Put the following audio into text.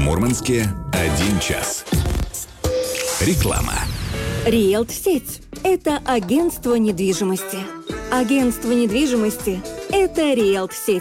Мурманске 1 час. Реклама. Риэлт-сеть – это агентство недвижимости. Агентство недвижимости – это Риэлт-сеть.